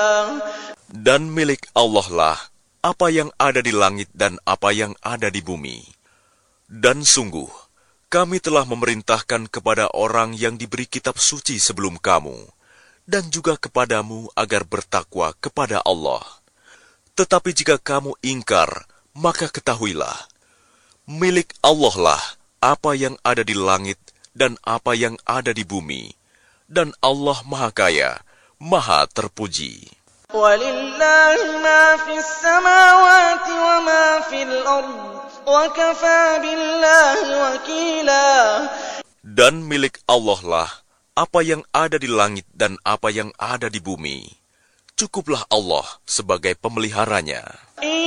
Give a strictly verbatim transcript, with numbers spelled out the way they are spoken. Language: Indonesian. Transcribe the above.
Dan milik Allah lah apa yang ada di langit dan apa yang ada di bumi. Dan sungguh, kami telah memerintahkan kepada orang yang diberi kitab suci sebelum kamu, dan juga kepadamu agar bertakwa kepada Allah. Tetapi jika kamu ingkar, maka ketahuilah, milik Allah lah apa yang ada di langit dan apa yang ada di bumi, dan Allah Maha Kaya, Maha Terpuji. وَلِلَّهِ مَا فِي السَّمَاوَاتِ وَمَا فِي الْأَرْضِ وَكَفَى بِاللَّهِ وَكِيلًا. Dan milik Allah lah apa yang ada di langit dan apa yang ada di bumi. Cukuplah Allah sebagai pemeliharanya.